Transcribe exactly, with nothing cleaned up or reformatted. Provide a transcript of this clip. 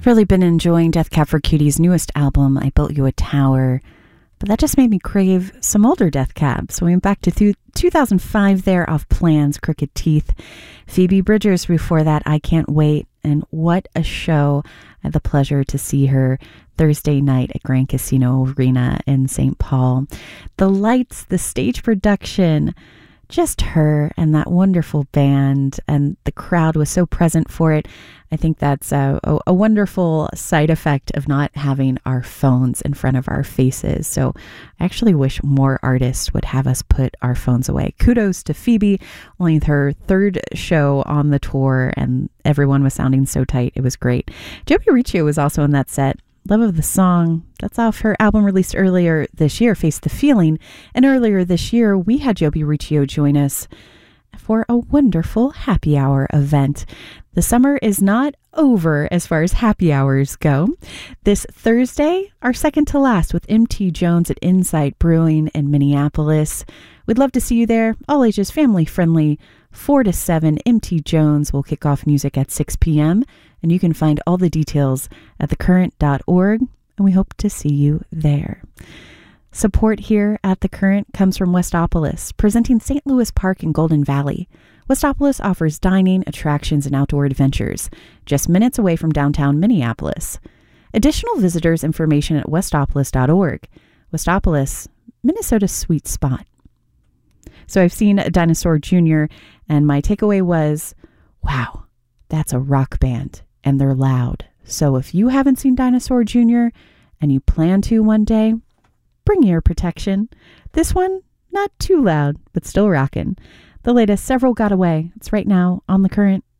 Really been enjoying Death Cab for Cutie's newest album, I Built You a Tower, but that just made me crave some older Death Cab. So we went back to th- two thousand five there off Plans, Crooked Teeth. Phoebe Bridgers before that, I Can't Wait, and what a show. I had the pleasure to see her Thursday night at Grand Casino Arena in Saint Paul. The lights, the stage production, just her and that wonderful band, and the crowd was so present for it. I think that's a, a, a wonderful side effect of not having our phones in front of our faces. So I actually wish more artists would have us put our phones away. Kudos to Phoebe, only her third show on the tour, and everyone was sounding so tight. It was great. Joby Riccio was also in that set. Love of the Song. That's off her album released earlier this year, Face the Feeling. And earlier this year, we had Joby Riccio join us for a wonderful happy hour event. The summer is not over as far as happy hours go. This Thursday, our second to last with M T Jones at Insight Brewing in Minneapolis. We'd love to see you there. All ages, family friendly. four to seven, M T Jones will kick off music at six p.m. And you can find all the details at the current dot org. And we hope to see you there. Support here at The Current comes from Westopolis, presenting Saint Louis Park in Golden Valley. Westopolis offers dining, attractions, and outdoor adventures, just minutes away from downtown Minneapolis. Additional visitors information at westopolis dot org. Westopolis, Minnesota's sweet spot. So I've seen Dinosaur Junior, and my takeaway was, wow, that's a rock band, and they're loud. So if you haven't seen Dinosaur Junior and you plan to one day, bring ear protection. This one, not too loud, but still rockin'. The latest, Several Got Away. It's right now on The Current.